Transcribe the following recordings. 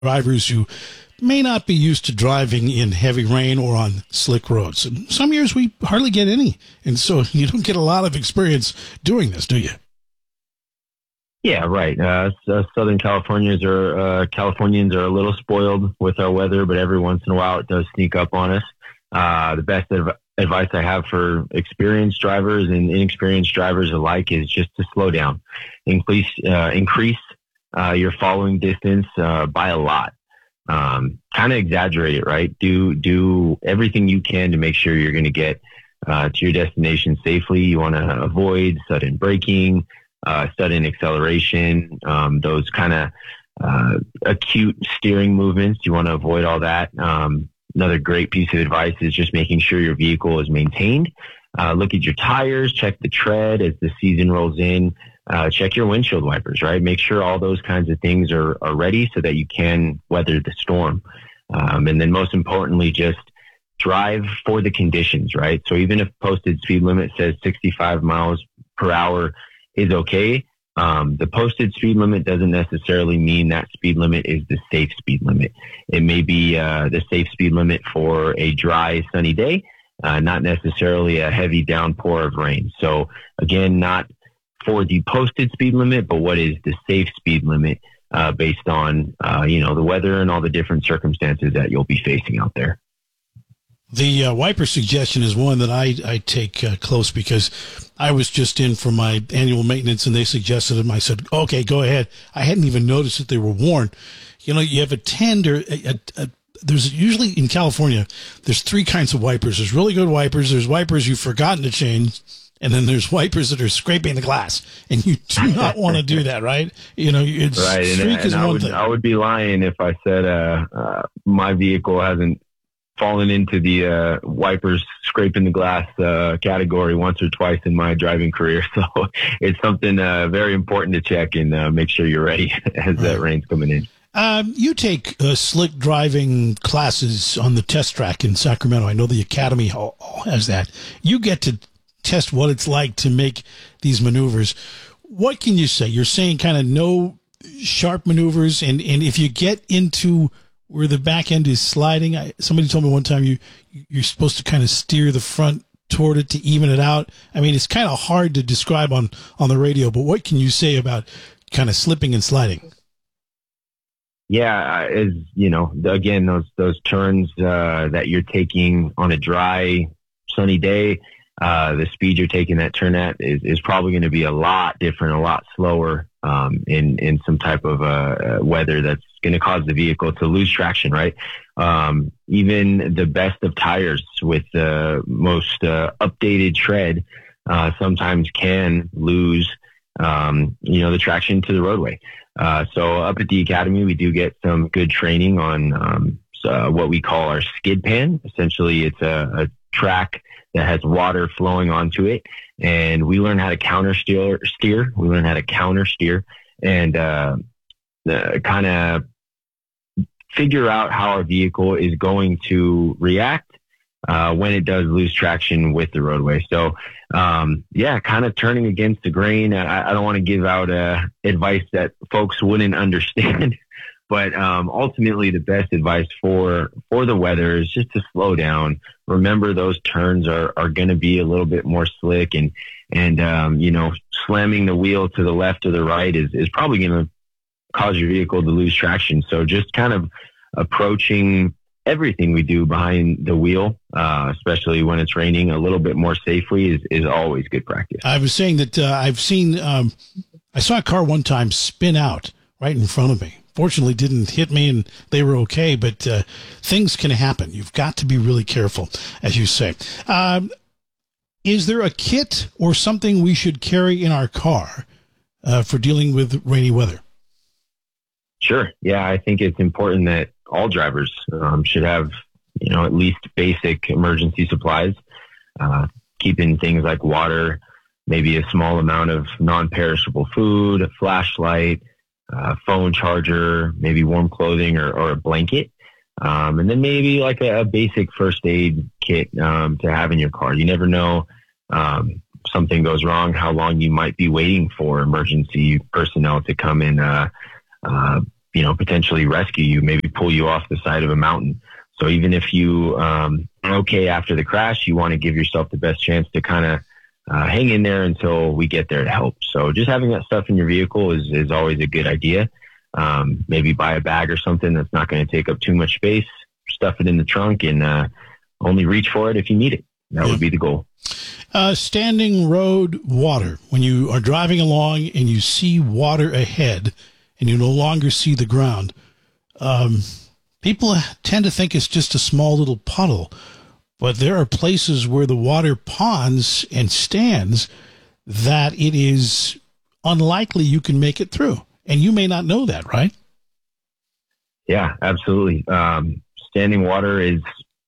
drivers who may not be used to driving in heavy rain or on slick roads. And some years we hardly get any, and so you don't get a lot of experience doing this, do you? Yeah, right. Southern Californians are a little spoiled with our weather, but every once in a while it does sneak up on us. The best advice I have for experienced drivers and inexperienced drivers alike is just to slow down, increase your following distance by a lot. Kind of exaggerate it, right? Do everything you can to make sure you're going to get to your destination safely. You want to avoid sudden braking, sudden acceleration, those kind of acute steering movements. You want to avoid all that. Another great piece of advice is just making sure your vehicle is maintained. Look at your tires, check the tread as the season rolls in. Check your windshield wipers, right? Make sure all those kinds of things are ready so that you can weather the storm. And then most importantly, just drive for the conditions, right? So even if posted speed limit says 65 miles per hour is okay, the posted speed limit doesn't necessarily mean that speed limit is the safe speed limit. It may be the safe speed limit for a dry, sunny day, not necessarily a heavy downpour of rain. So again, not for the posted speed limit, but what is the safe speed limit based on, the weather and all the different circumstances that you'll be facing out there. The wiper suggestion is one that I take close because I was just in for my annual maintenance and they suggested them. I said, okay, go ahead. I hadn't even noticed that they were worn. You have a tender, there's usually in California, there's three kinds of wipers. There's really good wipers. There's wipers you've forgotten to change. And then there's wipers that are scraping the glass, and you do not want to do that, right? It's right. streak is one thing. I would be lying if I said my vehicle hasn't fallen into the wipers scraping the glass category once or twice in my driving career. So it's something very important to check and make sure you're ready as that rain's coming in. You take slick driving classes on the test track in Sacramento. I know the Academy has that. You get to test what it's like to make these maneuvers. What can you say? You're saying kind of no sharp maneuvers, and if you get into where the back end is sliding, somebody told me one time you're supposed to kind of steer the front toward it to even it out. I mean, it's kind of hard to describe on the radio, but what can you say about kind of slipping and sliding? Yeah, again, those turns that you're taking on a dry, sunny day, the speed you're taking that turn at is probably going to be a lot different, a lot slower in some type of weather that's going to cause the vehicle to lose traction, right? Even the best of tires with the most updated tread sometimes can lose, the traction to the roadway. So up at the Academy, we do get some good training on what we call our skid pan. Essentially, it's a track that has water flowing onto it, and we learn how to counter steer. We learn how to counter steer and kind of figure out how our vehicle is going to react when it does lose traction with the roadway. So, kind of turning against the grain. I don't want to give out advice that folks wouldn't understand. But ultimately, the best advice for the weather is just to slow down. Remember, those turns are going to be a little bit more slick, and slamming the wheel to the left or the right is probably going to cause your vehicle to lose traction. So just kind of approaching everything we do behind the wheel, especially when it's raining, a little bit more safely is always good practice. I was saying that I saw a car one time spin out right in front of me. Fortunately, didn't hit me and they were okay, but things can happen. You've got to be really careful, as you say. Is there a kit or something we should carry in our car for dealing with rainy weather? Sure. Yeah, I think it's important that all drivers should have, at least basic emergency supplies, keeping things like water, maybe a small amount of non-perishable food, a flashlight, phone charger, maybe warm clothing or a blanket. And then maybe like a basic first aid kit to have in your car. You never know something goes wrong, how long you might be waiting for emergency personnel to come and potentially rescue you, maybe pull you off the side of a mountain. So even if you are okay after the crash, you want to give yourself the best chance to kind of hang in there until we get there to help. So just having that stuff in your vehicle is always a good idea. Maybe buy a bag or something that's not going to take up too much space, stuff it in the trunk, and only reach for it if you need it. That would be the goal. Standing road water. When you are driving along and you see water ahead and you no longer see the ground, people tend to think it's just a small little puddle. But there are places where the water ponds and stands that it is unlikely you can make it through. And you may not know that, right? Yeah, absolutely. Standing water is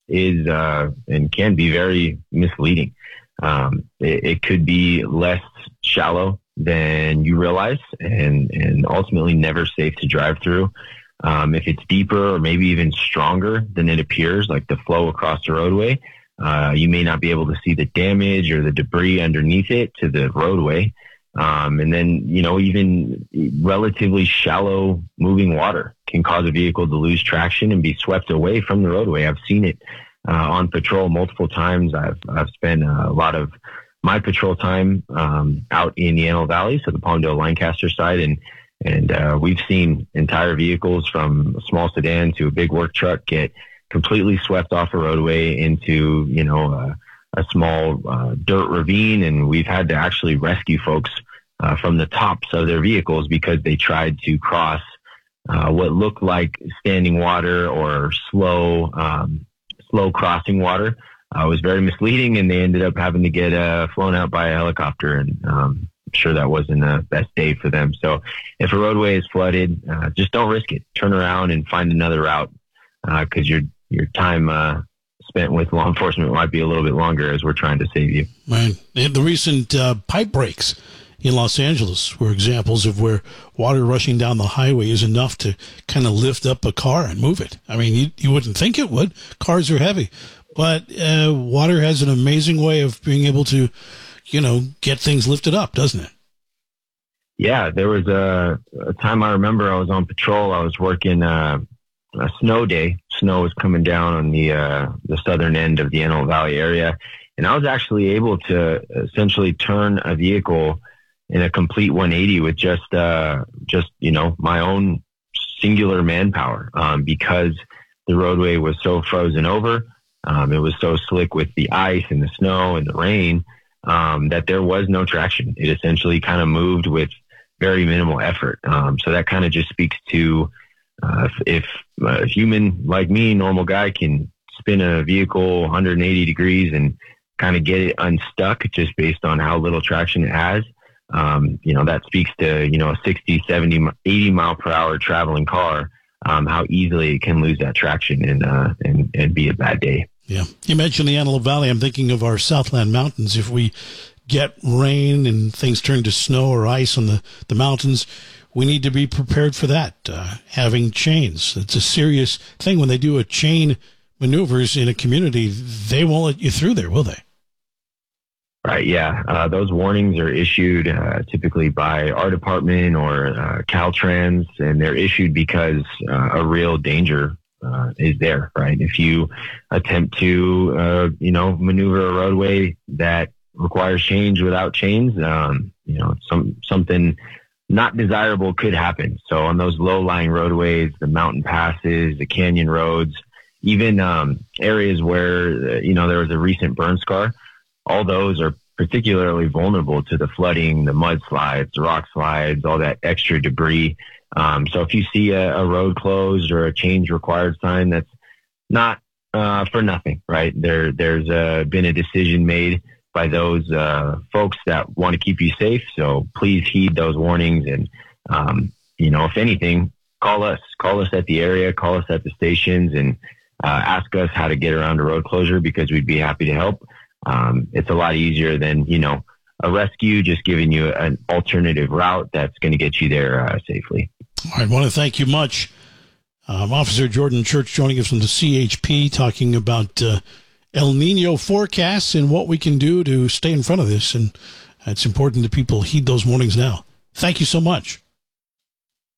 and can be very misleading. It could be less shallow than you realize and ultimately never safe to drive through. If it's deeper or maybe even stronger than it appears, like the flow across the roadway, you may not be able to see the damage or the debris underneath it to the roadway. And then, even relatively shallow moving water can cause a vehicle to lose traction and be swept away from the roadway. I've seen it on patrol multiple times. I've spent a lot of my patrol time out in the Antelope Valley, so the Palmdale Lancaster side, and we've seen entire vehicles from a small sedan to a big work truck get completely swept off a roadway into a small dirt ravine, and we've had to actually rescue folks from the tops of their vehicles because they tried to cross what looked like standing water or slow crossing water. It was very misleading, and they ended up having to get flown out by a helicopter, and I'm sure that wasn't the best day for them. So if a roadway is flooded, just don't risk it. Turn around and find another route because your time spent with law enforcement might be a little bit longer as we're trying to save you. Right. The recent pipe breaks in Los Angeles were examples of where water rushing down the highway is enough to kind of lift up a car and move it. I mean, you wouldn't think it would. Cars are heavy. But water has an amazing way of being able to, get things lifted up, doesn't it? Yeah, there was a time I remember I was on patrol. I was working a snow day. Snow was coming down on the southern end of the Antelope Valley area. And I was actually able to essentially turn a vehicle in a complete 180 with just my own singular manpower because the roadway was so frozen over. It was so slick with the ice and the snow and the rain that there was no traction. It essentially kind of moved with very minimal effort. So that kind of just speaks to if a human like me, normal guy, can spin a vehicle 180 degrees and kind of get it unstuck just based on how little traction it has. That speaks to, a 60, 70, 80 mile per hour traveling car, how easily it can lose that traction and be a bad day. Yeah. You mentioned the Antelope Valley. I'm thinking of our Southland mountains. If we get rain and things turn to snow or ice on the mountains, we need to be prepared for that. Having chains. It's a serious thing. When they do a chain maneuvers in a community, they won't let you through there, will they? Right. Yeah. Those warnings are issued typically by our department or Caltrans, and they're issued because a real danger is there, right? If you attempt to, maneuver a roadway that requires change without chains, something not desirable could happen. So on those low-lying roadways, the mountain passes, the canyon roads, even areas where, there was a recent burn scar, all those are particularly vulnerable to the flooding, the mudslides, the rock slides, all that extra debris. So if you see a road closed or a change required sign, that's not for nothing, right? There's been a decision made by those folks that want to keep you safe. So please heed those warnings. And, if anything, call us at the area, call us at the stations, and ask us how to get around a road closure, because we'd be happy to help. It's a lot easier than, a rescue, just giving you an alternative route that's going to get you there safely. All right, I want to thank you much. Officer Jordan Church joining us from the CHP, talking about El Nino forecasts and what we can do to stay in front of this. And it's important that people heed those warnings now. Thank you so much.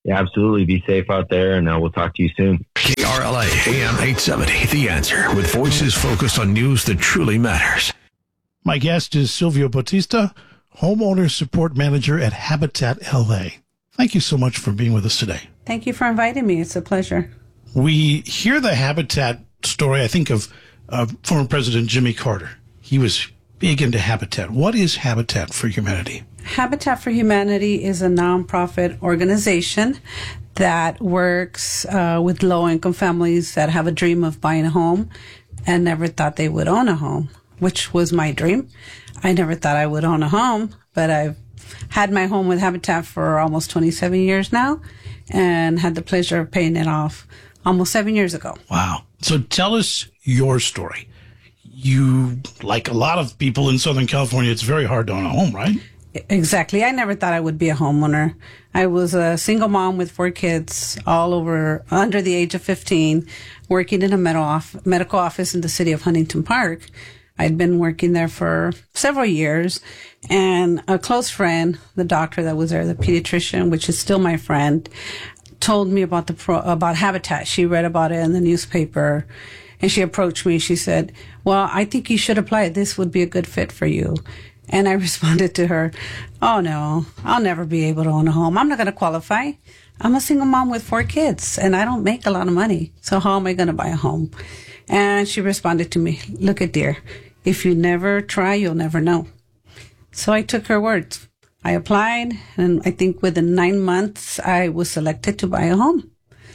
Yeah, absolutely. Be safe out there, and we'll talk to you soon. KRLA AM 870, The Answer, with voices focused on news that truly matters. My guest is Silvio Bautista, Homeowner Support Manager at Habitat LA. Thank you so much for being with us today. Thank you for inviting me. It's a pleasure. We hear the Habitat story, I think of former President Jimmy Carter. He was big into Habitat. What is Habitat for Humanity? Habitat for Humanity is a nonprofit organization that works with low-income families that have a dream of buying a home and never thought they would own a home, which was my dream. I never thought I would own a home, but I've had my home with Habitat for almost 27 years now and had the pleasure of paying it off almost 7 years ago. Wow. So tell us your story. You, like a lot of people in Southern California, it's very hard to own a home, right? Exactly. I never thought I would be a homeowner. I was a single mom with 4 kids, all over under the age of 15, working in a medical office in the city of Huntington Park. I'd been working there for several years, and a close friend, the doctor that was there, the pediatrician, which is still my friend, told me about about Habitat. She read about it in the newspaper, and she approached me. She said, "Well, I think you should apply. This would be a good fit for you." And I responded to her, "Oh no, I'll never be able to own a home. I'm not going to qualify. I'm a single mom with 4 kids, and I don't make a lot of money. So how am I going to buy a home?" And she responded to me, "Look at dear, if you never try, you'll never know." So I took her words. I applied, and I think within 9 months, I was selected to buy a home.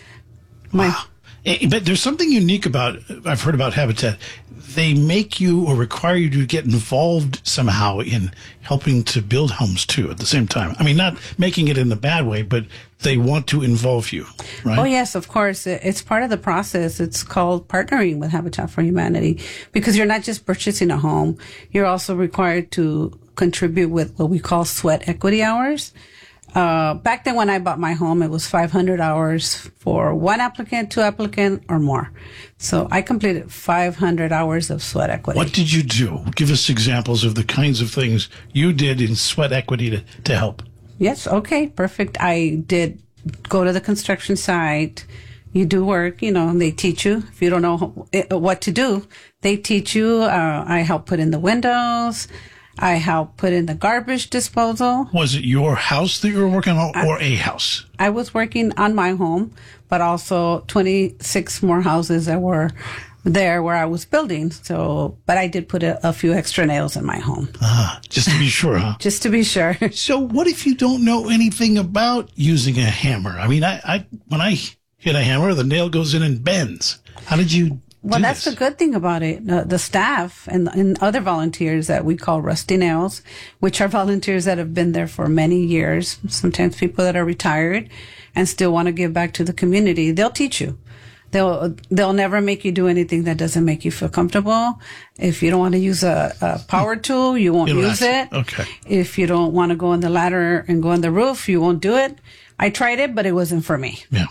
Wow. But there's something unique about, I've heard about Habitat. They make you or require you to get involved somehow in helping to build homes too at the same time. I mean, not making it in a bad way, but they want to involve you, right? Oh, yes, of course. It's part of the process. It's called partnering with Habitat for Humanity, because you're not just purchasing a home. You're also required to contribute with what we call sweat equity hours. Back then when I bought my home, it was 500 hours for 1 applicant, 2 applicant, or more. So I completed 500 hours of sweat equity. What did you do? Give us examples of the kinds of things you did in sweat equity to help. Yes. Okay. Perfect. I did go to the construction site. You do work, and they teach you. If you don't know what to do, they teach you. I help put in the windows. I helped put in the garbage disposal. Was it your house that you were working on, or a house? I was working on my home, but also 26 more houses that were there where I was building. So, but I did put a few extra nails in my home. Just to be sure, huh? Just to be sure. So what if you don't know anything about using a hammer? I mean, I when I hit a hammer, the nail goes in and bends. How did you Well, that's the good thing about it. The staff and other volunteers that we call Rusty Nails, which are volunteers that have been there for many years, sometimes people that are retired and still want to give back to the community, they'll teach you. They'll never make you do anything that doesn't make you feel comfortable. If you don't want to use a power tool, you won't use it. Okay. If you don't want to go on the ladder and go on the roof, you won't do it. I tried it, but it wasn't for me. Yeah.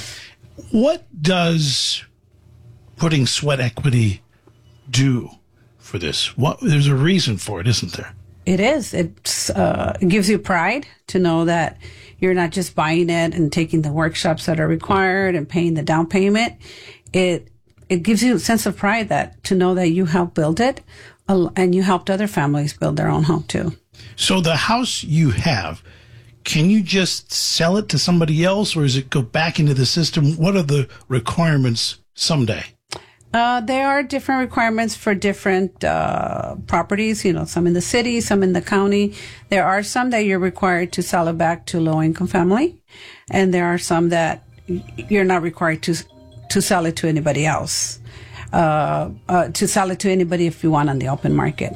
What does putting sweat equity do for this? There's a reason for it, isn't there? It is. It gives you pride to know that you're not just buying it and taking the workshops that are required and paying the down payment. It gives you a sense of pride to know that you helped build it, and you helped other families build their own home too. So the house you have, can you just sell it to somebody else, or does it go back into the system? What are the requirements someday? There are different requirements for different properties, some in the city, some in the county. There are some that you're required to sell it back to low-income family, and there are some that you're not required to sell it to anybody else, to sell it to anybody if you want on the open market.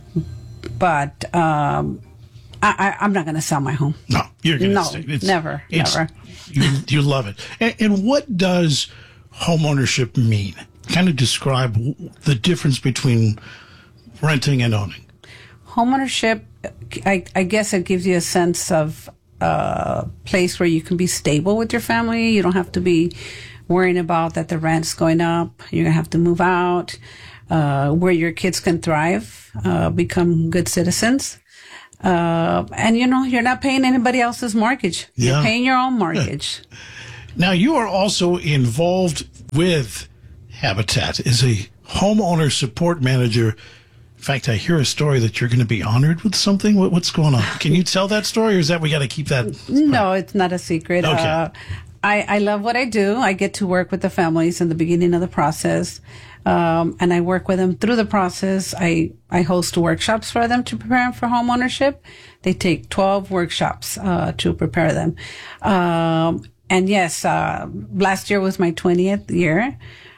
But I'm not going to sell my home. No, you're going to stay. Never. You love it. And what does home ownership mean? Kind of describe the difference between renting and owning. Homeownership, I guess it gives you a sense of a place where you can be stable with your family. You don't have to be worrying about that the rent's going up. You're going to have to move out, where your kids can thrive, become good citizens. And you're not paying anybody else's mortgage. Yeah. You're paying your own mortgage. Now, you are also involved with Habitat as a homeowner support manager. In fact, I hear a story that you're going to be honored with something. What's going on? Can you tell that story, or is that we got to keep that? No, it's not a secret. Okay. I love what I do. I get to work with the families in the beginning of the process. And I work with them through the process. I host workshops for them to prepare them for home ownership. They take 12 workshops to prepare them. And yes, last year was my 20th year.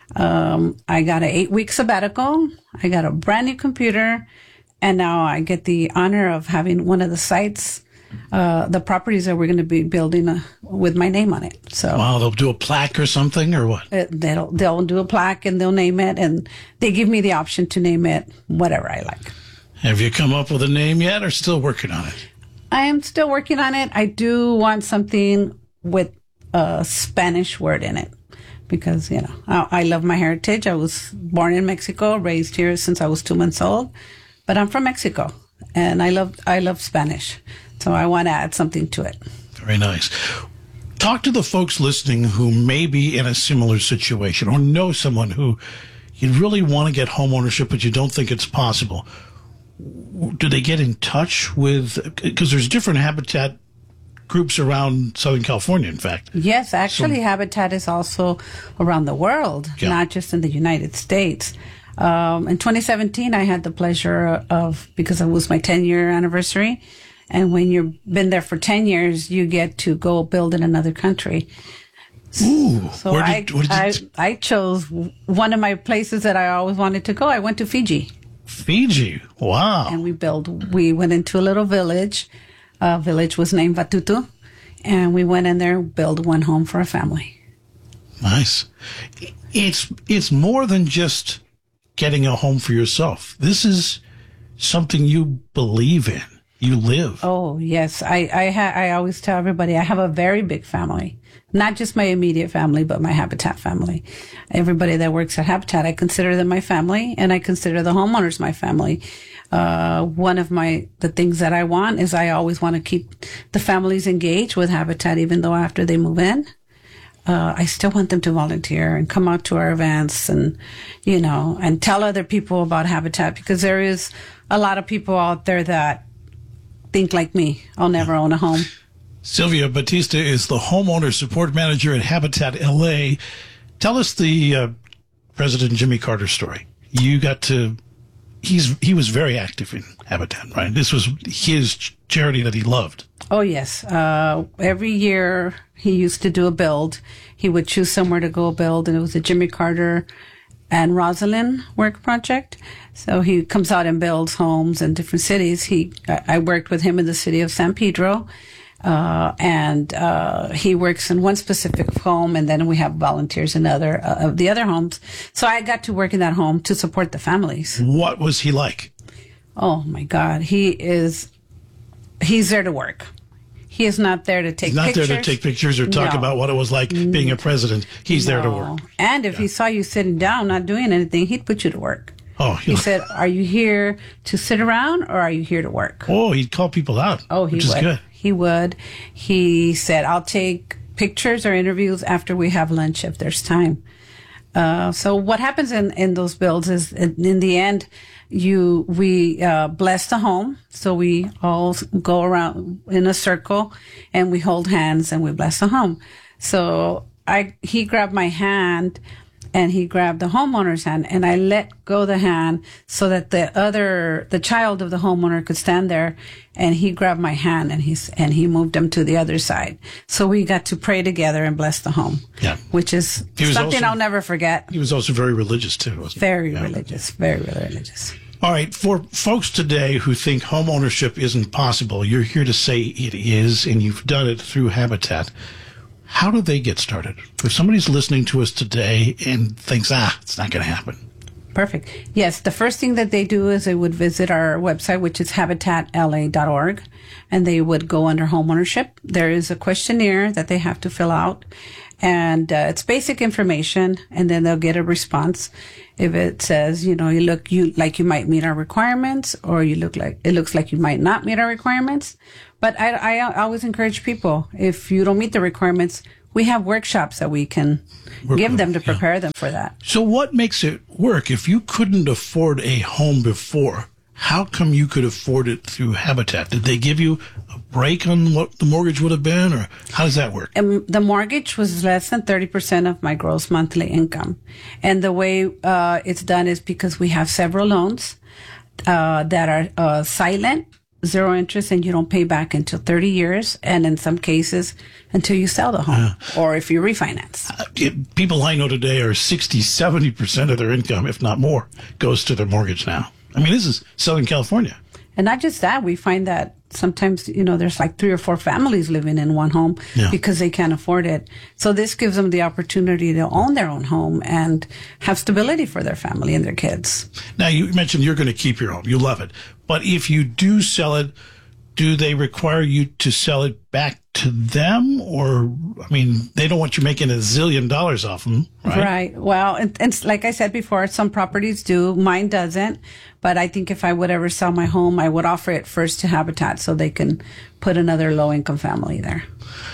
I got an 8-week sabbatical. I got a brand new computer. And now I get the honor of having one of the sites, the properties that we're going to be building with my name on it. So Wow, they'll do a plaque or something, or what? they'll do a plaque and they'll name it, and they give me the option to name it whatever I like. Have you come up with a name yet, or still working on it? I am still working on it. I do want something with a Spanish word in it because, I love my heritage. I was born in Mexico, raised here since I was 2 months old, but I'm from Mexico and I love Spanish. So I want to add something to it. Very nice. Talk to the folks listening who may be in a similar situation or know someone who you really want to get home ownership, but you don't think it's possible. Do they get in touch with, because there's different Habitat groups around Southern California, in fact. Yes, actually, Habitat is also around the world, Yeah. not just in the United States. In 2017, I had the pleasure of, because it was my 10-year anniversary, and when you've been there for 10 years, you get to go build in another country. Ooh. So I chose one of my places that I always wanted to go. I went to Fiji. Fiji. Wow. And we went into a little village. Village was named Vatutu. And we went in there, built one home for a family. Nice. It's more than just getting a home for yourself. This is something you believe in. You live. Oh, yes. I always tell everybody I have a very big family. Not just my immediate family, but my Habitat family. Everybody that works at Habitat, I consider them my family, and I consider the homeowners my family. One of the things that I want is I always want to keep the families engaged with Habitat, even though after they move in. I still want them to volunteer and come out to our events and, and tell other people about Habitat, because there is a lot of people out there that think like me. I'll never own a home. Sylvia Batista is the homeowner support manager at Habitat LA. Tell us the President Jimmy Carter story. You got to, he was very active in Habitat, right? This was his charity that he loved. Oh, yes. Every year he used to do a build. He would choose somewhere to go build, and it was the Jimmy Carter and Rosalind work project. So he comes out and builds homes in different cities. I worked with him in the city of San Pedro. And he works in one specific home, and then we have volunteers in the other homes. So I got to work in that home to support the families. What was he like? Oh my God. He's there to work. He is not there to take pictures. He's not there to take pictures or talk about what it was like being a president. He's there to work. And if he saw you sitting down, not doing anything, he'd put you to work. Oh, he said, "Are you here to sit around, or are you here to work?" Oh, he'd call people out. Oh, which is good. He would. He said, "I'll take pictures or interviews after we have lunch if there's time." So what happens in those builds is, in the end, we bless the home. So we all go around in a circle and we hold hands and we bless the home. So he grabbed my hand and he grabbed the homeowner's hand, and I let go the hand so that the child of the homeowner could stand there, and he grabbed my hand and he moved him to the other side. So we got to pray together and bless the home. Yeah. Which is something I'll never forget. He was also very religious too, wasn't he? Very religious, very religious. All right, for folks today who think home ownership isn't possible, you're here to say it is, and you've done it through Habitat. How do they get started? If somebody's listening to us today and thinks, it's not going to happen. Perfect. Yes, the first thing that they do is they would visit our website, which is habitatla.org, and they would go under homeownership. There is a questionnaire that they have to fill out, And it's basic information, and then they'll get a response. If it says, you look like you might meet our requirements, or it looks like you might not meet our requirements. But I always encourage people, if you don't meet the requirements, we have workshops that we can give them to prepare them for that. So what makes it work? If you couldn't afford a home before, how come you could afford it through Habitat? Did they give you a break on what the mortgage would have been, or how does that work? The mortgage was less than 30% of my gross monthly income. And the way it's done is because we have several loans that are silent, zero interest, and you don't pay back until 30 years, and in some cases until you sell the home or if you refinance. People I know today are 60-70% of their income, if not more, goes to their mortgage now. I mean, this is Southern California. And not just that, we find that sometimes, there's like 3 or 4 families living in one home because they can't afford it. So this gives them the opportunity to own their own home and have stability for their family and their kids. Now, you mentioned you're going to keep your home. You love it. But if you do sell it, do they require you to sell it back to them? Or, I mean, they don't want you making $1 zillion off them, right? Right. Well, and like I said before, some properties do. Mine doesn't. But I think if I would ever sell my home, I would offer it first to Habitat so they can put another low-income family there.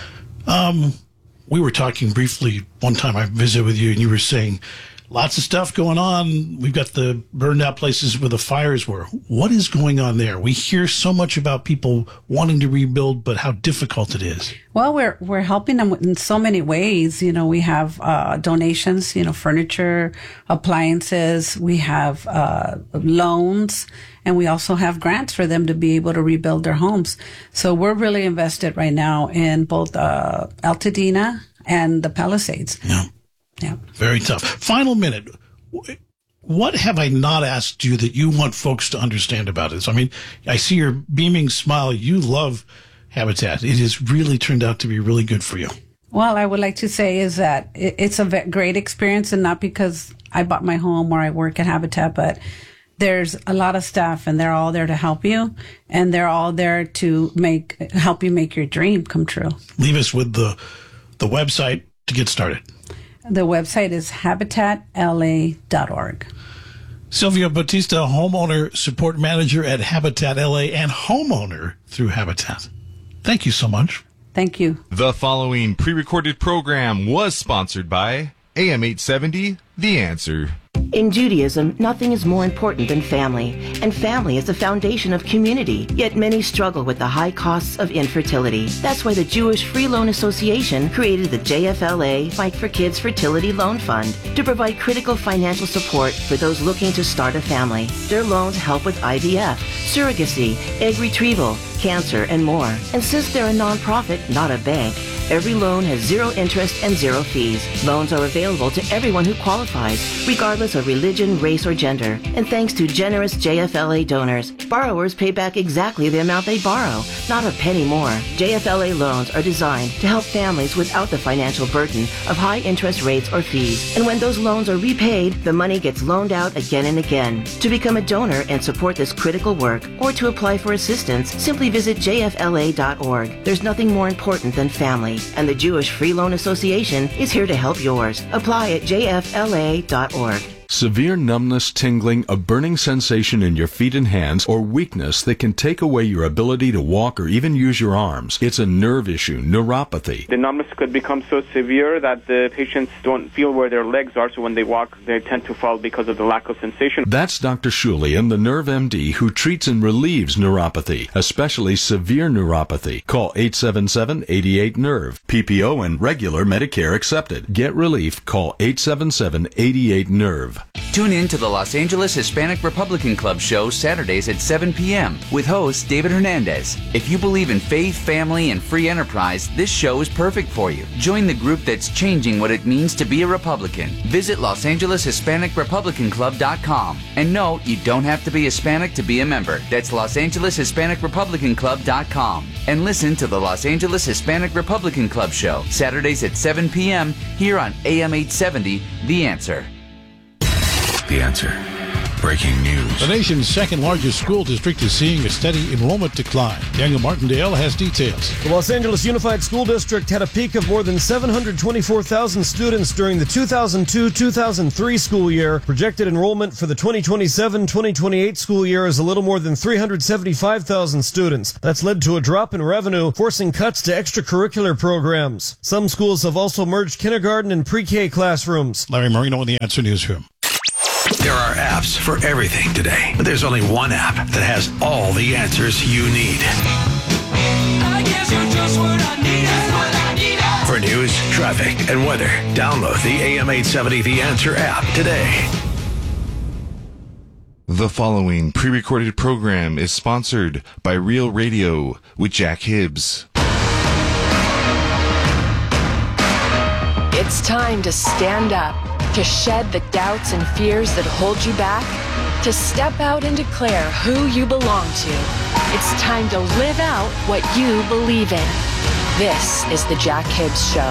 We were talking briefly one time I visited with you, and you were saying lots of stuff going on. We've got the burned out places where the fires were. What is going on there? We hear so much about people wanting to rebuild, but how difficult it is. Well, we're helping them in so many ways. We have donations, furniture, appliances. We have loans, and we also have grants for them to be able to rebuild their homes. So we're really invested right now in both Altadena and the Palisades. Yeah. Very tough. Final minute. What have I not asked you that you want folks to understand about this? I mean, I see your beaming smile. You love Habitat. It has really turned out to be really good for you. Well, I would like to say is that it's a great experience, and not because I bought my home or I work at Habitat, but there's a lot of staff, and they're all there to help you, and they're all there to help you make your dream come true. Leave us with the website to get started. The website is habitatla.org. Sylvia Bautista, homeowner support manager at Habitat LA and homeowner through Habitat. Thank you so much. Thank you. The following pre-recorded program was sponsored by AM 870, The Answer. In Judaism, nothing is more important than family, and family is the foundation of community, yet many struggle with the high costs of infertility. That's why the Jewish Free Loan Association created the JFLA Fight for Kids Fertility Loan Fund to provide critical financial support for those looking to start a family. Their loans help with IVF, surrogacy, egg retrieval, cancer, and more. And since they're a nonprofit, not a bank, every loan has 0 interest and 0 fees. Loans are available to everyone who qualifies, regardless of religion, race, or gender. And thanks to generous JFLA donors, borrowers pay back exactly the amount they borrow, not a penny more. JFLA loans are designed to help families without the financial burden of high interest rates or fees. And when those loans are repaid, the money gets loaned out again and again. To become a donor and support this critical work, or to apply for assistance, simply visit jfla.org. There's nothing more important than family, and the Jewish Free Loan Association is here to help yours. Apply at jfla.org. Severe numbness, tingling, a burning sensation in your feet and hands, or weakness that can take away your ability to walk or even use your arms. It's a nerve issue, neuropathy. The numbness could become so severe that the patients don't feel where their legs are, so when they walk, they tend to fall because of the lack of sensation. That's Dr. Shulian, the Nerve MD, who treats and relieves neuropathy, especially severe neuropathy. Call 877-88-NERVE. PPO and regular Medicare accepted. Get relief. Call 877-88-NERVE. Tune in to the Los Angeles Hispanic Republican Club show Saturdays at 7 p.m. with host David Hernandez. If you believe in faith, family, and free enterprise, this show is perfect for you. Join the group that's changing what it means to be a Republican. Visit LosAngelesHispanicRepublicanClub.com. And no, you don't have to be Hispanic to be a member. That's LosAngelesHispanicRepublicanClub.com. And listen to the Los Angeles Hispanic Republican Club show Saturdays at 7 p.m. here on AM 870, The Answer. The Answer. breaking news. The nation's second largest school district is seeing a steady enrollment decline. Daniel Martindale has details. The Los Angeles Unified School District had a peak of more than 724,000 students during the 2002-2003 school year. Projected enrollment for the 2027-2028 school year is a little more than 375,000 students. That's led to a drop in revenue, forcing cuts to extracurricular programs. Some schools have also merged kindergarten and pre-K classrooms. Larry Marino in the Answer Newsroom. There are apps for everything today, but there's only one app that has all the answers you need. I guess you're just what I need. For news, traffic, and weather, download the AM 870 The Answer app today. The following pre-recorded program is sponsored by Real Radio with Jack Hibbs. It's time to stand up, to shed the doubts and fears that hold you back, to step out and declare who you belong to. It's time to live out what you believe in. This is the Jack Hibbs Show.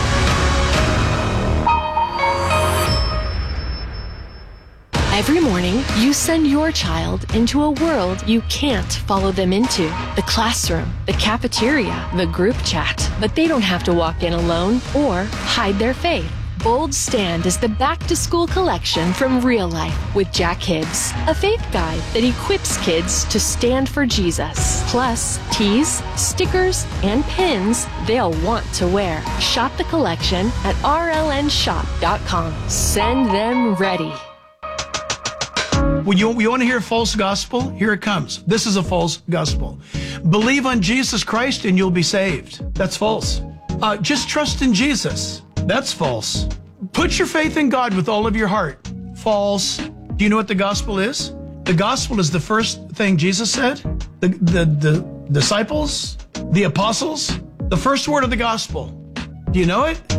Every morning, you send your child into a world you can't follow them into. The classroom, the cafeteria, the group chat. But they don't have to walk in alone or hide their faith. Bold Stand is the back-to-school collection from Real Life with Jack Hibbs, a faith guide that equips kids to stand for Jesus. Plus, tees, stickers, and pins they'll want to wear. Shop the collection at rlnshop.com. Send them ready. When you want to hear a false gospel? Here it comes. This is a false gospel. Believe on Jesus Christ and you'll be saved. That's false. Just trust in Jesus. That's false. Put your faith in God with all of your heart. False. Do you know what the gospel is? The gospel is the first thing Jesus said. The disciples, the apostles, the first word of the gospel. Do you know it?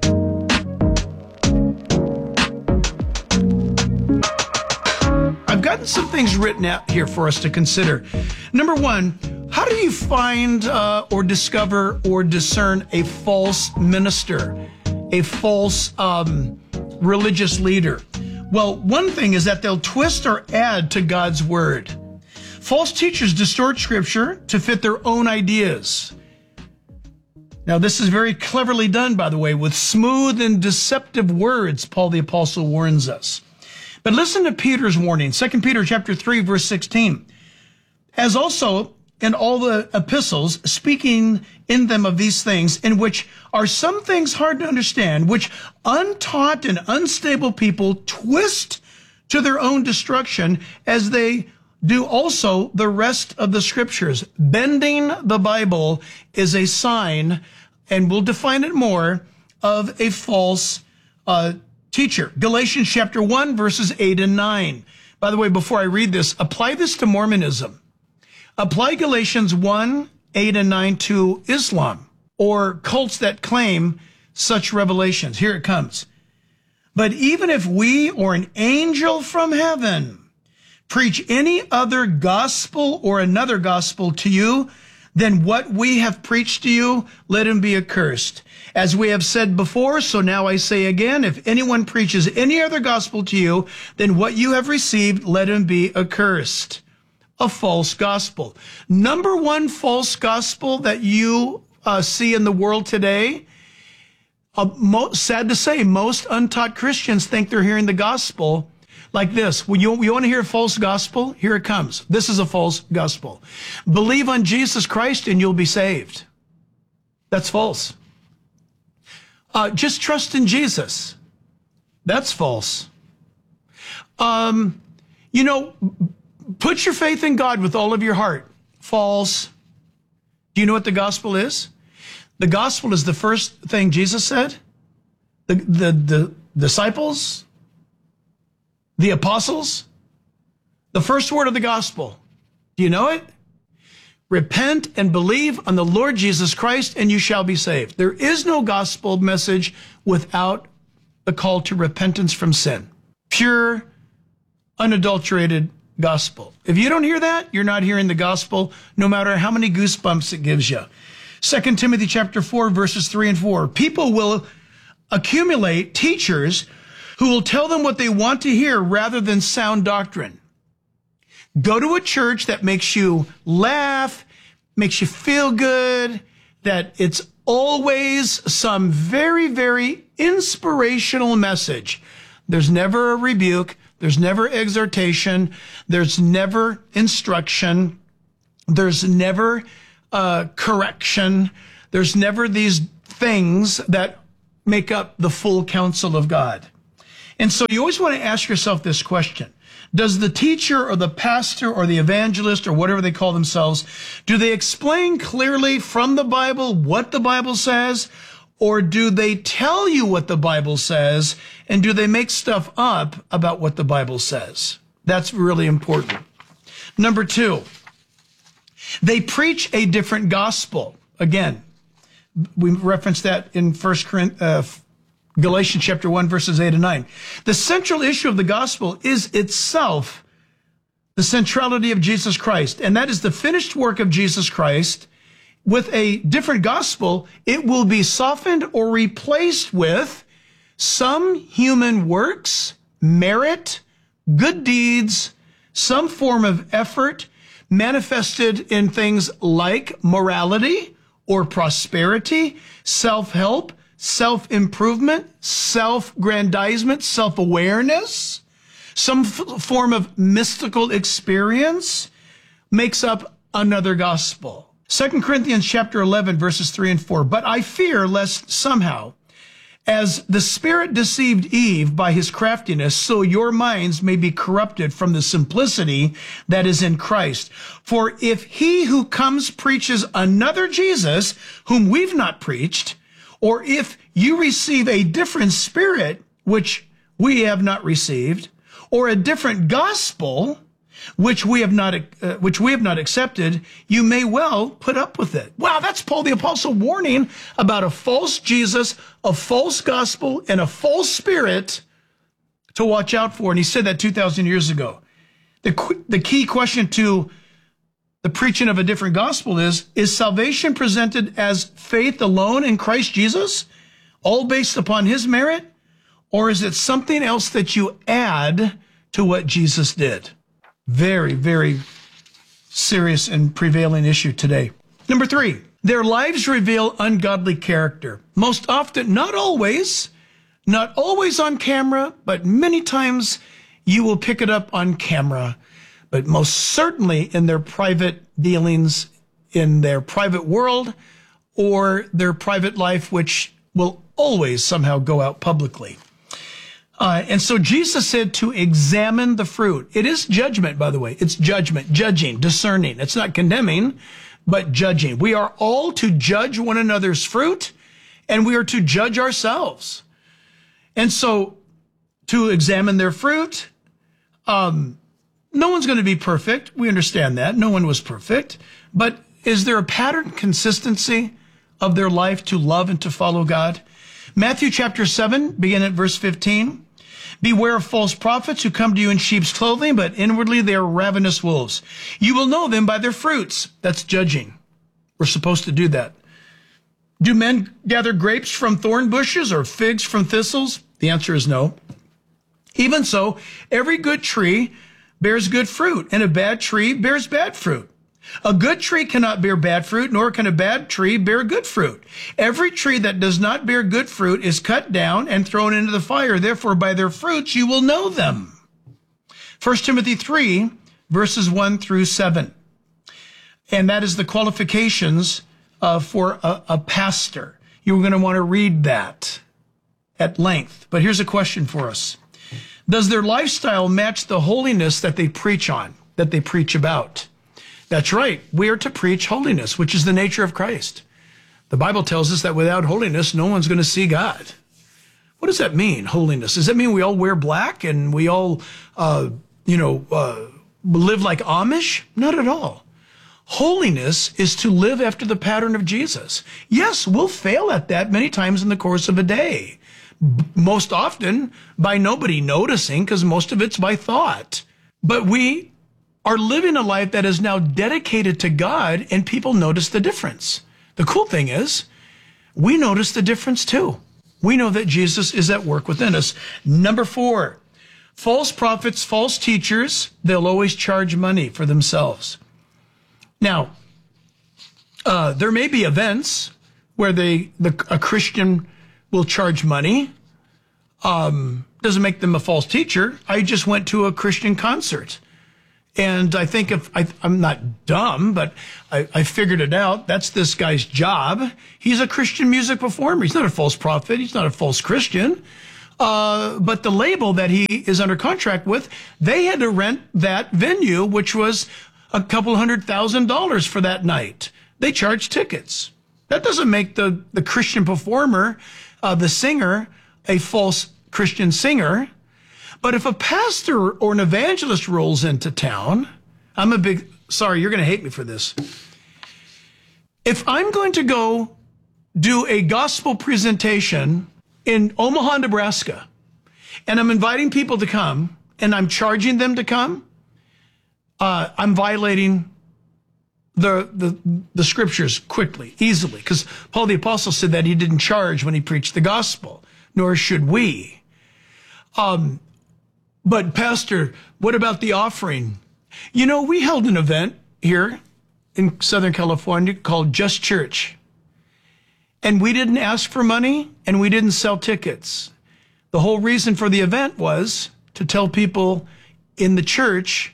I've gotten some things written out here for us to consider. Number one, how do you find or discover or discern a false minister, a false religious leader? Well, one thing is that they'll twist or add to God's word. False teachers distort scripture to fit their own ideas. Now, this is very cleverly done, by the way, with smooth and deceptive words, Paul the Apostle warns us. But listen to Peter's warning, 2 Peter chapter 3, verse 16. As also in all the epistles, speaking in them of these things, in which are some things hard to understand, which untaught and unstable people twist to their own destruction, as they do also the rest of the scriptures. Bending the Bible is a sign, and we'll define it more, of a false teacher. Galatians chapter 1, verses 8 and 9. By the way, before I read this, apply this to Mormonism. Apply Galatians 1, 8 and 9 to Islam, or cults that claim such revelations. Here it comes. But even if we or an angel from heaven preach any other gospel or another gospel to you than what we have preached to you, let him be accursed. As we have said before, so now I say again, if anyone preaches any other gospel to you than what you have received, let him be accursed. A false gospel. Number one false gospel that you see in the world today, sad to say, most untaught Christians think they're hearing the gospel like this. When you want to hear a false gospel? Here it comes. This is a false gospel. Believe on Jesus Christ and you'll be saved. That's false. Just trust in Jesus. That's false. Put your faith in God with all of your heart. False. Do you know what the gospel is? The gospel is the first thing Jesus said. The disciples, the apostles, the first word of the gospel. Do you know it? Repent and believe on the Lord Jesus Christ and you shall be saved. There is no gospel message without the call to repentance from sin. Pure, unadulterated gospel. If you don't hear that, you're not hearing the gospel, no matter how many goosebumps it gives you. 2 Timothy chapter 4, verses 3 and 4. People will accumulate teachers who will tell them what they want to hear rather than sound doctrine. Go to a church that makes you laugh, makes you feel good, that it's always some very, very inspirational message. There's never a rebuke. There's never exhortation. There's never instruction. There's never correction. There's never these things that make up the full counsel of God. And so you always want to ask yourself this question. Does the teacher or the pastor or the evangelist or whatever they call themselves, do they explain clearly from the Bible what the Bible says? Or do they tell you what the Bible says? And do they make stuff up about what the Bible says? That's really important. Number 2, they preach a different gospel. Again, we referenced that in Galatians chapter 1, verses 8 and 9. The central issue of the gospel is itself the centrality of Jesus Christ. And that is the finished work of Jesus Christ. With a different gospel, it will be softened or replaced with some human works, merit, good deeds, some form of effort manifested in things like morality or prosperity, self-help, self-improvement, self-grandizement, self-awareness, some form of mystical experience makes up another gospel. 2 Corinthians chapter 11, verses 3 and 4. But I fear lest somehow, as the Spirit deceived Eve by his craftiness, so your minds may be corrupted from the simplicity that is in Christ. For if he who comes preaches another Jesus, whom we've not preached, or if you receive a different spirit, which we have not received, or a different gospel, which we have not accepted, you may well put up with it. Wow, that's Paul the Apostle warning about a false Jesus, a false gospel, and a false spirit to watch out for. And he said that 2,000 years ago. The key question to the preaching of a different gospel is salvation presented as faith alone in Christ Jesus, all based upon his merit, or is it something else that you add to what Jesus did? Very, very serious and prevailing issue today. Number 3, their lives reveal ungodly character. Most often, not always on camera, but many times you will pick it up on camera, but most certainly in their private dealings, in their private world, or their private life, which will always somehow go out publicly. And so Jesus said to examine the fruit. It is judgment, by the way. It's judgment, judging, discerning. It's not condemning, but judging. We are all to judge one another's fruit, and we are to judge ourselves. And so to examine their fruit, no one's going to be perfect. We understand that. No one was perfect. But is there a pattern, consistency of their life to love and to follow God? Matthew chapter 7, begin at verse 15. Beware of false prophets who come to you in sheep's clothing, but inwardly they are ravenous wolves. You will know them by their fruits. That's judging. We're supposed to do that. Do men gather grapes from thorn bushes or figs from thistles? The answer is no. Even so, every good tree bears good fruit, and a bad tree bears bad fruit. A good tree cannot bear bad fruit, nor can a bad tree bear good fruit. Every tree that does not bear good fruit is cut down and thrown into the fire. Therefore, by their fruits you will know them. 1 Timothy 3, verses 1 through 7. And that is the qualifications for a pastor. You're going to want to read that at length. But here's a question for us. Does their lifestyle match the holiness that they preach on, that they preach about? That's right. We are to preach holiness, which is the nature of Christ. The Bible tells us that without holiness, no one's going to see God. What does that mean, holiness? Does that mean we all wear black and we all, live like Amish? Not at all. Holiness is to live after the pattern of Jesus. Yes, we'll fail at that many times in the course of a day. Most often by nobody noticing, because most of it's by thought. But we are living a life that is now dedicated to God, and people notice the difference. The cool thing is, we notice the difference too. we know that Jesus is at work within us. Number 4, false prophets, false teachers, they'll always charge money for themselves. Now, there may be events where a Christian will charge money. Doesn't make them a false teacher. I just went to a Christian concert. And I think I'm not dumb, but I figured it out. That's this guy's job. He's a Christian music performer. He's not a false prophet. He's not a false Christian. But the label that he is under contract with, they had to rent that venue, which was a couple $100,000 for that night. They charged tickets. That doesn't make the Christian performer, the singer, a false Christian singer. But if a pastor or an evangelist rolls into town, sorry, you're going to hate me for this. If I'm going to go do a gospel presentation in Omaha, Nebraska, and I'm inviting people to come, and I'm charging them to come, I'm violating the scriptures quickly, easily, because Paul the Apostle said that he didn't charge when he preached the gospel, nor should we. But Pastor, what about the offering? You know, we held an event here in Southern California called Just Church. And we didn't ask for money and we didn't sell tickets. The whole reason for the event was to tell people in the church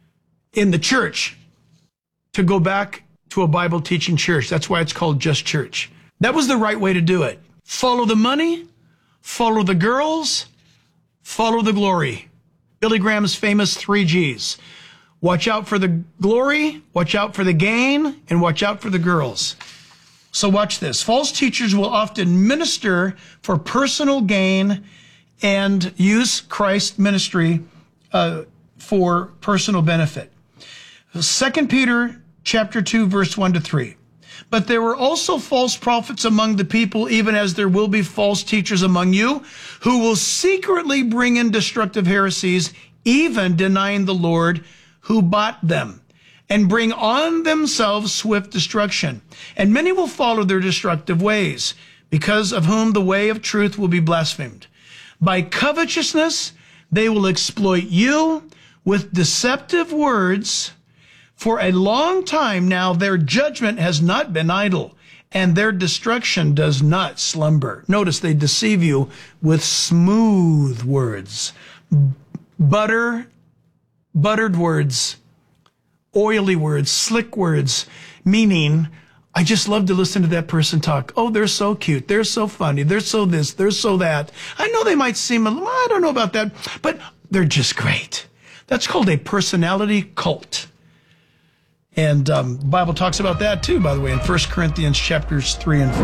to go back to a Bible teaching church. That's why it's called Just Church. That was the right way to do it. Follow the money, follow the girls, follow the glory. Billy Graham's famous 3 G's. Watch out for the glory, watch out for the gain, and watch out for the girls. So watch this. False teachers will often minister for personal gain and use Christ's ministry for personal benefit. 2 Peter chapter 2, verse 1-3. But there were also false prophets among the people, even as there will be false teachers among you, who will secretly bring in destructive heresies, even denying the Lord who bought them, and bring on themselves swift destruction. And many will follow their destructive ways, because of whom the way of truth will be blasphemed. By covetousness, they will exploit you with deceptive words. For a long time now, their judgment has not been idle, and their destruction does not slumber. Notice they deceive you with smooth words, buttered words, oily words, slick words, meaning, I just love to listen to that person talk. Oh, they're so cute. They're so funny. They're so this. They're so that. I know they might seem, I don't know about that, but they're just great. That's called a personality cult. And the Bible talks about that too, by the way, in 1 Corinthians chapters 3 and 4.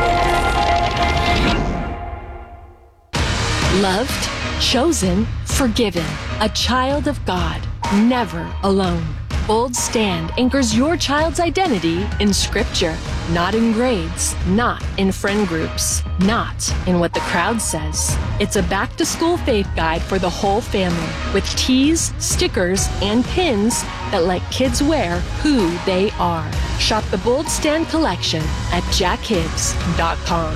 Loved, chosen, forgiven, a child of God, never alone. Bold Stand anchors your child's identity in Scripture, not in grades, not in friend groups, not in what the crowd says. It's a back-to-school faith guide for the whole family with tees, stickers, and pins that let kids wear who they are. Shop the Bold Stand collection at jackhibbs.com.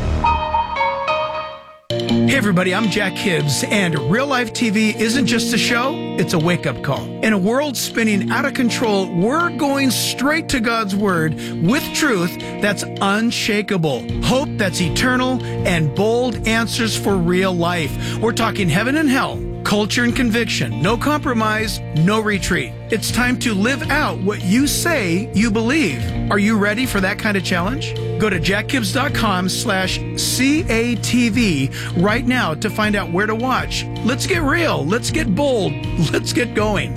Hey everybody, I'm Jack Hibbs, and Real Life TV isn't just a show, it's a wake-up call. In a world spinning out of control, we're going straight to God's Word with truth that's unshakable, hope that's eternal, and bold answers for real life. We're talking heaven and hell, culture and conviction, no compromise, no retreat. It's time to live out what you say you believe. Are you ready for that kind of challenge? Go to jackhibbs.com/CATV right now to find out where to watch. Let's get real. Let's get bold. Let's get going.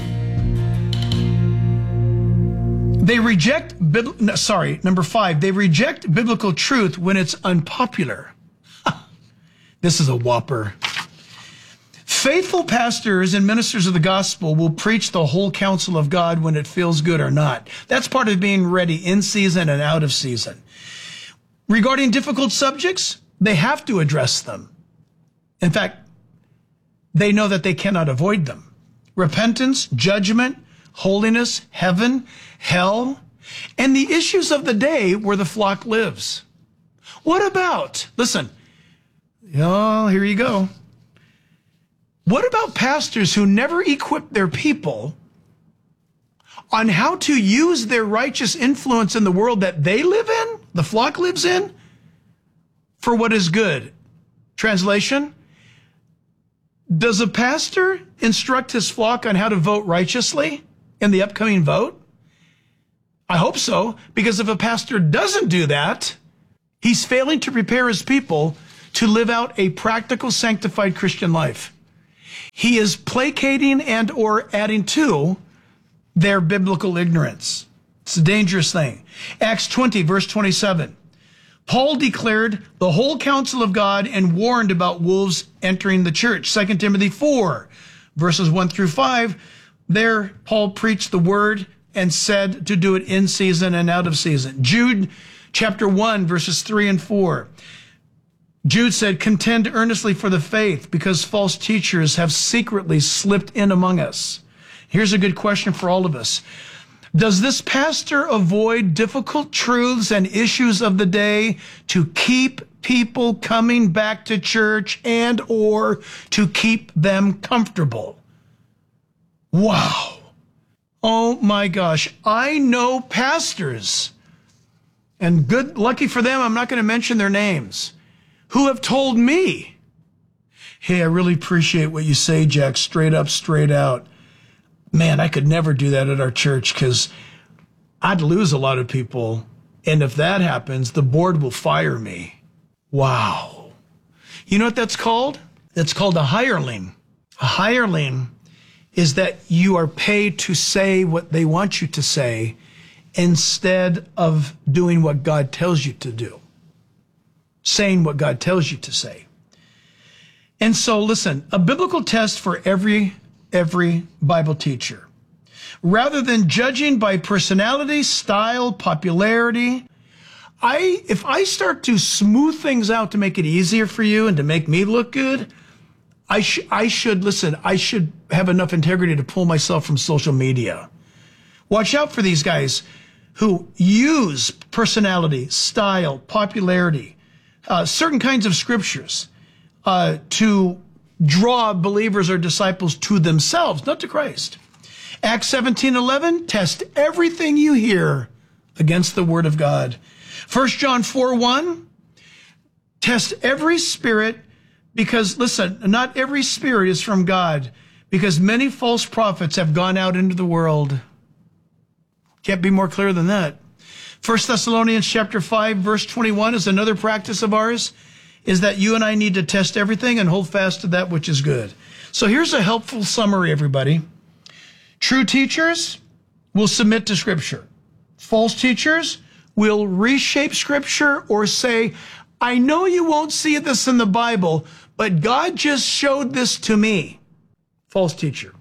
Number 5, they reject biblical truth when it's unpopular. This is a whopper. Faithful pastors and ministers of the gospel will preach the whole counsel of God when it feels good or not. That's part of being ready in season and out of season. Regarding difficult subjects, they have to address them. In fact, they know that they cannot avoid them. Repentance, judgment, holiness, heaven, hell, and the issues of the day where the flock lives. What about, listen, Oh, here you go. What about pastors who never equip their people on how to use their righteous influence in the world that they live in, the flock lives in, for what is good? Translation: does a pastor instruct his flock on how to vote righteously in the upcoming vote? I hope so, because if a pastor doesn't do that, he's failing to prepare his people to live out a practical, sanctified Christian life. He is placating and or adding to their biblical ignorance. It's a dangerous thing. Acts 20, verse 27. Paul declared the whole counsel of God and warned about wolves entering the church. 2 Timothy 4, verses 1 through 5. There, Paul preached the word and said to do it in season and out of season. Jude chapter 1, verses 3 and 4. Jude said, contend earnestly for the faith, because false teachers have secretly slipped in among us. Here's a good question for all of us. Does this pastor avoid difficult truths and issues of the day to keep people coming back to church and or to keep them comfortable? Wow. Oh my gosh. I know pastors, and good, lucky for them, I'm not going to mention their names, who have told me, hey, I really appreciate what you say, Jack, straight up, straight out. Man, I could never do that at our church because I'd lose a lot of people. And if that happens, the board will fire me. Wow. You know what that's called? That's called a hireling. A hireling is that you are paid to say what they want you to say instead of doing what God tells you to do. Saying what God tells you to say. And so, listen, a biblical test for every Bible teacher. Rather than judging by personality, style, popularity, if I start to smooth things out to make it easier for you and to make me look good, I should have enough integrity to pull myself from social media. Watch out for these guys who use personality, style, popularity, certain kinds of scriptures to draw believers or disciples to themselves, not to Christ. Acts 17:11, test everything you hear against the word of God. 1 John 4:1, test every spirit, because, listen, not every spirit is from God, because many false prophets have gone out into the world. Can't be more clear than that. 1 Thessalonians chapter 5, verse 21 is another practice of ours, is that you and I need to test everything and hold fast to that which is good. So here's a helpful summary, everybody. True teachers will submit to Scripture. False teachers will reshape Scripture or say, I know you won't see this in the Bible, but God just showed this to me. False teacher.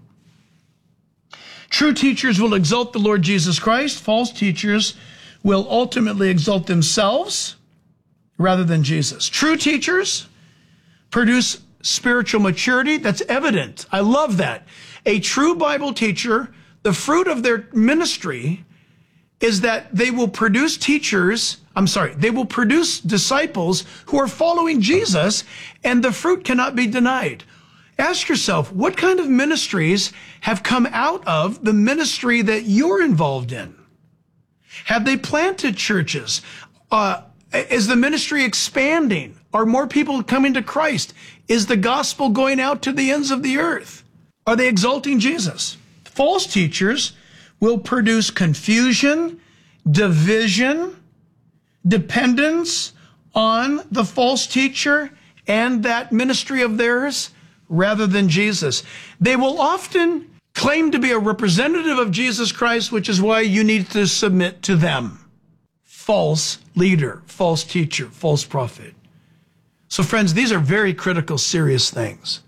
True teachers will exalt the Lord Jesus Christ. False teachers will ultimately exalt themselves rather than Jesus. True teachers produce spiritual maturity. That's evident. I love that. A true Bible teacher, the fruit of their ministry is that they will produce they will produce disciples who are following Jesus, and the fruit cannot be denied. Ask yourself, what kind of ministries have come out of the ministry that you're involved in? Have they planted churches? Is the ministry expanding? Are more people coming to Christ? Is the gospel going out to the ends of the earth? Are they exalting Jesus? False teachers will produce confusion, division, dependence on the false teacher and that ministry of theirs rather than Jesus. They will often claim to be a representative of Jesus Christ, which is why you need to submit to them. False leader, false teacher, false prophet. So friends, these are very critical, serious things.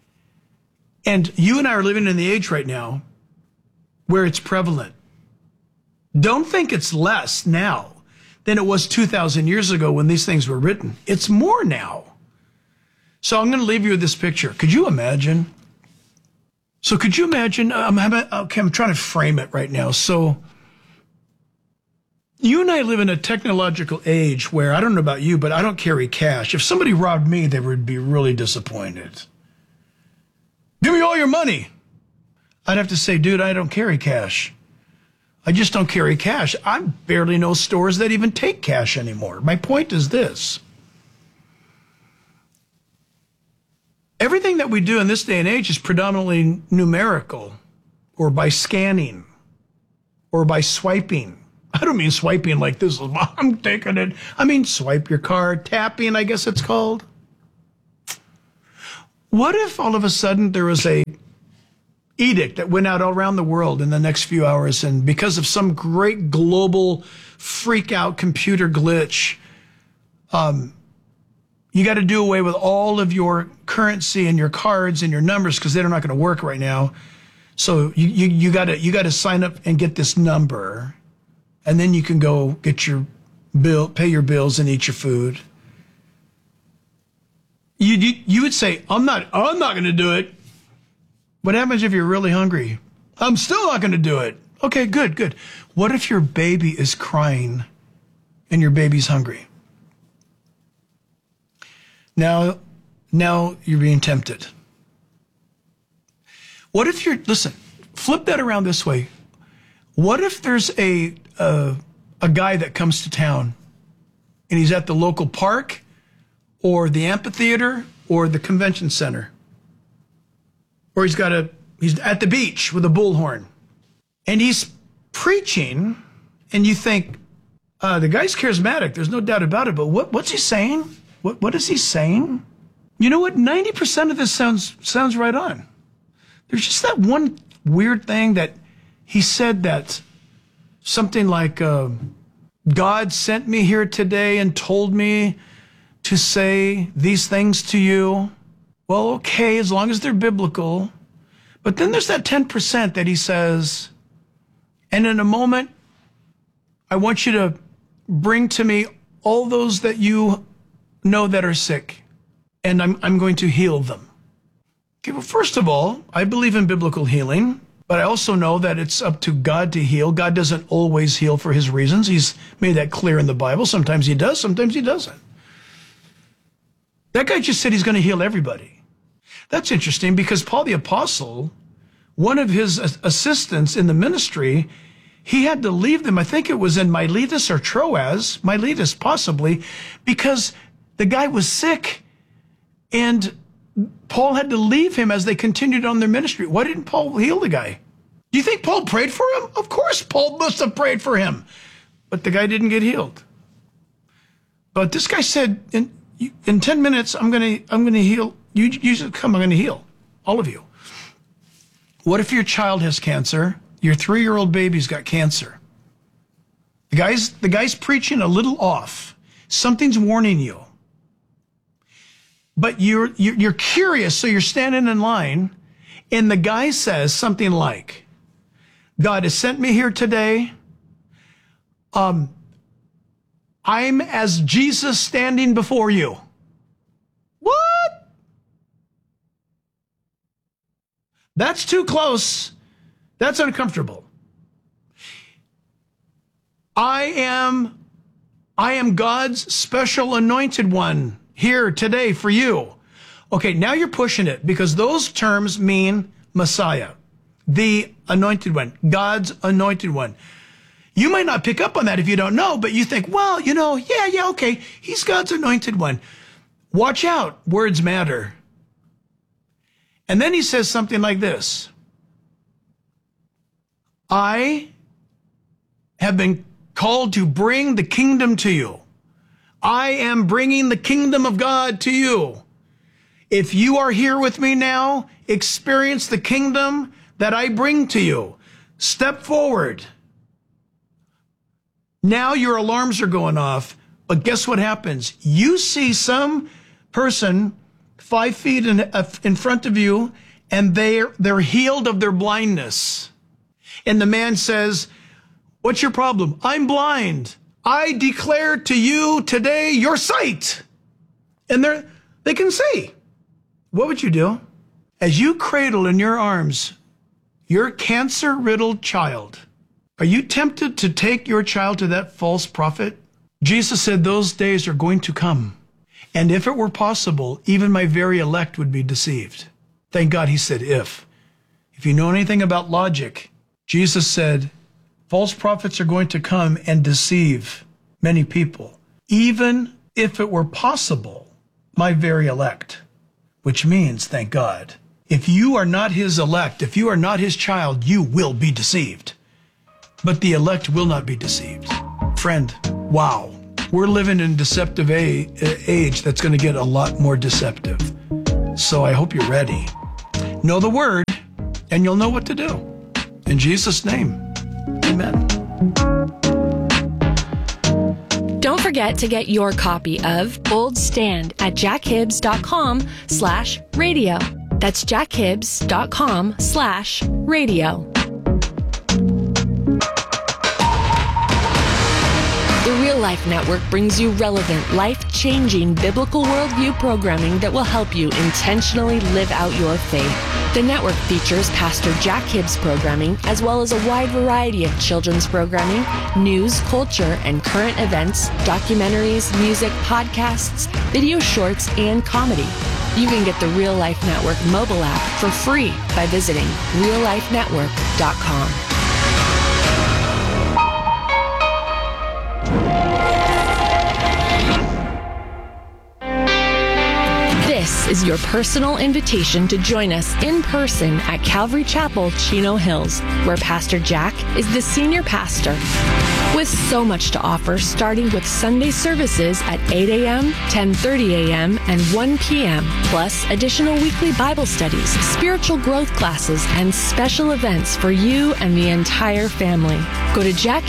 And you and I are living in the age right now where it's prevalent. Don't think it's less now than it was 2,000 years ago when these things were written. It's more now. So I'm going to leave you with this picture. Could you imagine? So could you imagine? I'm trying to frame it right now. So You and I live in a technological age where, I don't know about you, but I don't carry cash. If somebody robbed me, they would be really disappointed. Give me all your money. I'd have to say, dude, I don't carry cash. I just don't carry cash. I barely know stores that even take cash anymore. My point is this. Everything that we do in this day and age is predominantly numerical, or by scanning, or by swiping. I don't mean swiping like this, I'm taking it. I mean swipe your card, tapping, I guess it's called. What if all of a sudden there was a edict that went out all around the world in the next few hours, and because of some great global freak out computer glitch, you got to do away with all of your currency and your cards and your numbers because they're not going to work right now. So you got to sign up and get this number, and then you can go get your bill, pay your bills, and eat your food. You would say, I'm not going to do it. What happens if you're really hungry? I'm still not going to do it. Okay, good. What if your baby is crying and your baby's hungry? Now you're being tempted. What if listen, flip that around this way. What if there's a guy that comes to town and he's at the local park or the amphitheater or the convention center, or he's at the beach with a bullhorn, and he's preaching, and you think, the guy's charismatic, there's no doubt about it, but what's he saying? What is he saying? You know what? 90% of this sounds right on. There's just that one weird thing that he said, that something like, God sent me here today and told me to say these things to you. Well, okay, as long as they're biblical. But then there's that 10% that he says, and in a moment, I want you to bring to me all those that you know that are sick, and I'm going to heal them. Okay, well, first of all, I believe in biblical healing, but I also know that it's up to God to heal. God doesn't always heal for his reasons. He's made that clear in the Bible. Sometimes he does, sometimes he doesn't. That guy just said he's going to heal everybody. That's interesting, because Paul the Apostle, one of his assistants in the ministry, he had to leave them. I think it was in Miletus or Troas, Miletus possibly, because the guy was sick, and Paul had to leave him as they continued on their ministry. Why didn't Paul heal the guy? Do you think Paul prayed for him? Of course Paul must have prayed for him, but the guy didn't get healed. But this guy said, in 10 minutes, I'm going to heal. You should come, I'm going to heal all of you. What if your child has cancer? Your 3-year-old baby's got cancer. The guy's preaching a little off. Something's warning you. But you're curious, so you're standing in line, and the guy says something like, God has sent me here today. I'm as Jesus standing before you. What? That's too close. That's uncomfortable. I am God's special anointed one here today for you. Okay, now you're pushing it, because those terms mean Messiah, the anointed one, God's anointed one. You might not pick up on that if you don't know, but you think, well, yeah, okay, he's God's anointed one. Watch out, words matter. And then he says something like this. I have been called to bring the kingdom to you. I am bringing the kingdom of God to you. If you are here with me now, experience the kingdom that I bring to you. Step forward. Now your alarms are going off, but guess what happens? You see some person 5 feet in front of you, and they're healed of their blindness. And the man says, what's your problem? I'm blind. I declare to you today your sight. And they can see. What would you do? As you cradle in your arms your cancer-riddled child, Are you tempted to take your child to that false prophet? Jesus said those days are going to come. And if it were possible, even my very elect would be deceived. Thank God he said if. If you know anything about logic, Jesus said false prophets are going to come and deceive many people. Even if it were possible, my very elect. Which means, thank God, if you are not his elect, if you are not his child, you will be deceived. But the elect will not be deceived. Friend, wow. We're living in a deceptive age that's going to get a lot more deceptive. So I hope you're ready. Know the word, and you'll know what to do. In Jesus' name, amen. Don't forget to get your copy of Bold Stand at jackhibbs.com/radio. That's jackhibbs.com/radio. The Real Life Network brings you relevant, life-changing biblical worldview programming that will help you intentionally live out your faith. The network features Pastor Jack Hibbs programming, as well as a wide variety of children's programming, news, culture, and current events, documentaries, music, podcasts, video shorts, and comedy. You can get the Real Life Network mobile app for free by visiting reallifenetwork.com. This is your personal invitation to join us in person at Calvary Chapel, Chino Hills, where Pastor Jack is the senior pastor. With so much to offer, starting with Sunday services at 8 a.m., 10:30 a.m., and 1 p.m., plus additional weekly Bible studies, spiritual growth classes, and special events for you and the entire family. Go to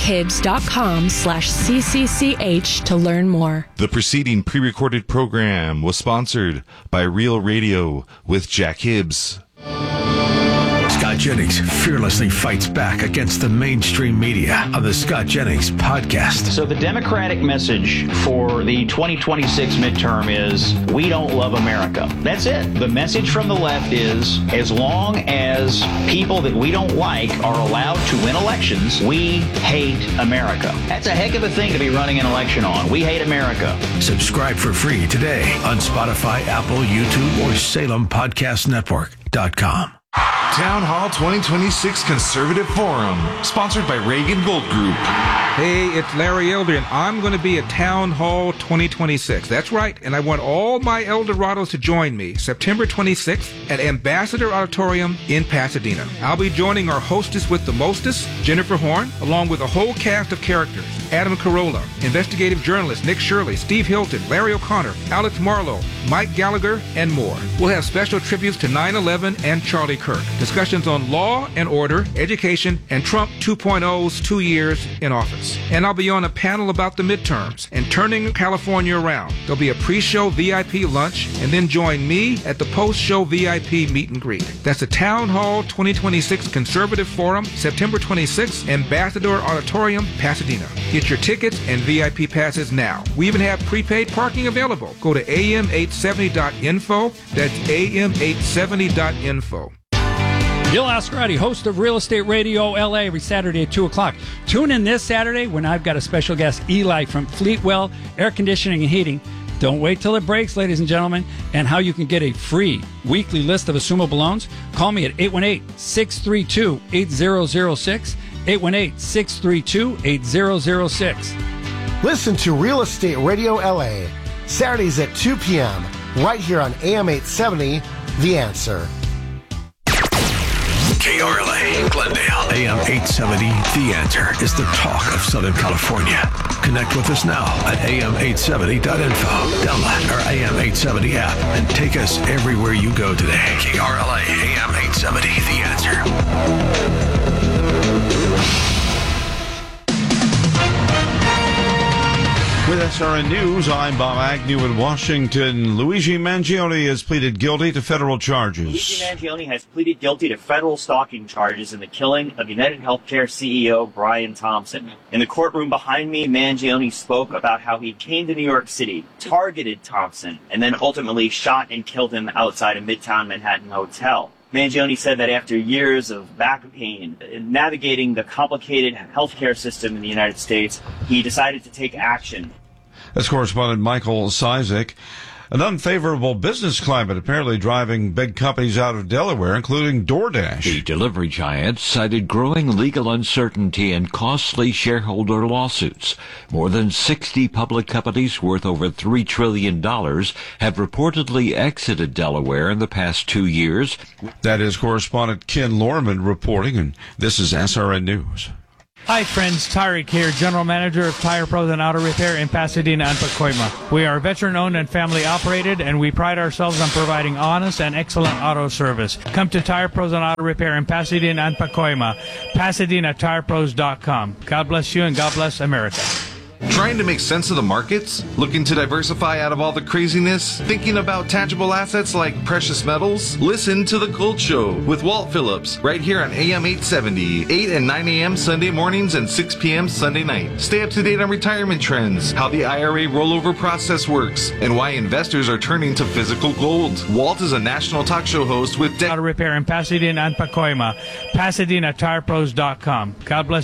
jackhibbs.com/CCCH to learn more. The preceding pre-recorded program was sponsored by Real Radio with Jack Hibbs. Scott Jennings fearlessly fights back against the mainstream media on the Scott Jennings podcast. So the Democratic message for the 2026 midterm is, we don't love America. That's it. The message from the left is, as long as people that we don't like are allowed to win elections, we hate America. That's a heck of a thing to be running an election on. We hate America. Subscribe for free today on Spotify, Apple, YouTube, or SalemPodcastNetwork.com. Town Hall 2026 Conservative Forum, sponsored by Reagan Gold Group. Hey, it's Larry Elder, and I'm going to be at Town Hall 2026. That's right, and I want all my Eldorados to join me September 26th at Ambassador Auditorium in Pasadena. I'll be joining our hostess with the mostest, Jennifer Horn, along with a whole cast of characters. Adam Carolla, investigative journalist Nick Shirley, Steve Hilton, Larry O'Connor, Alex Marlowe, Mike Gallagher, and more. We'll have special tributes to 9/11 and Charlie Kirk, discussions on law and order, education, and Trump 2.0's 2 years in office. And I'll be on a panel about the midterms and turning California around. There'll be a pre-show VIP lunch, and then join me at the post-show VIP meet and greet. That's the Town Hall 2026 Conservative Forum, September 26th, Ambassador Auditorium, Pasadena. Get your tickets and VIP passes now. We even have prepaid parking available. Go to am870.info. That's am870.info. Bill Ascarati, host of Real Estate Radio LA, every Saturday at 2 o'clock. Tune in this Saturday when I've got a special guest, Eli from Fleetwell Air Conditioning and Heating. Don't wait till it breaks, ladies and gentlemen. And how you can get a free weekly list of assumable loans. Call me at 818-632-8006. 818-632-8006. Listen to Real Estate Radio LA, Saturdays at 2 p.m., right here on AM 870, The Answer. KRLA, Glendale, AM 870, The Answer is the talk of Southern California. Connect with us now at am870.info. Download our AM 870 app and take us everywhere you go today. KRLA, AM 870, The Answer. With SRN News, I'm Bob Agnew in Washington. Luigi Mangione has pleaded guilty to federal charges. Luigi Mangione has pleaded guilty to federal stalking charges in the killing of United Healthcare CEO Brian Thompson. In the courtroom behind me, Mangione spoke about how he came to New York City, targeted Thompson, and then ultimately shot and killed him outside a Midtown Manhattan hotel. Mangione said that after years of back pain, navigating the complicated healthcare system in the United States, he decided to take action. That's correspondent Michael Cizik. An unfavorable business climate apparently driving big companies out of Delaware, including DoorDash. The delivery giant cited growing legal uncertainty and costly shareholder lawsuits. More than 60 public companies worth over $3 trillion have reportedly exited Delaware in the past 2 years. That is correspondent Ken Lorman reporting, and this is SRN News. Hi friends, Tyreek here, General Manager of Tire Pros and Auto Repair in Pasadena and Pacoima. We are veteran-owned and family-operated, and we pride ourselves on providing honest and excellent auto service. Come to Tire Pros and Auto Repair in Pasadena and Pacoima. PasadenaTirePros.com. God bless you and God bless America. Trying to make sense of the markets? Looking to diversify out of all the craziness? Thinking about tangible assets like precious metals? Listen to The Gold Show with Walt Phillips right here on AM 870, 8 and 9 a.m. Sunday mornings and 6 p.m. Sunday night. Stay up to date on retirement trends, how the IRA rollover process works, and why investors are turning to physical gold. Walt is a national talk show host with Auto Repair in Pasadena and Pacoima. PasadenaTirePros.com. God bless